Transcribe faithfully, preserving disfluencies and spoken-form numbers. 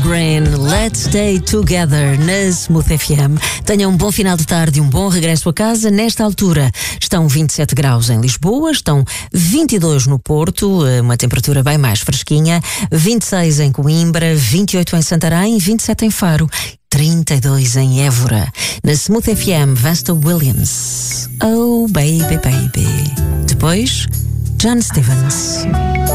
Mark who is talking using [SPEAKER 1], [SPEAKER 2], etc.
[SPEAKER 1] Green, Let's Stay Together na Smooth F M. Tenham um bom final de tarde e um bom regresso a casa. Nesta altura estão vinte e sete graus em Lisboa, estão vinte e dois no Porto, uma temperatura bem mais fresquinha, vinte e seis em Coimbra, vinte e oito em Santarém, vinte e sete em Faro, trinta e dois em Évora. Na Smooth F M, Vesta Williams. Oh, baby, baby. Depois, John Stevens.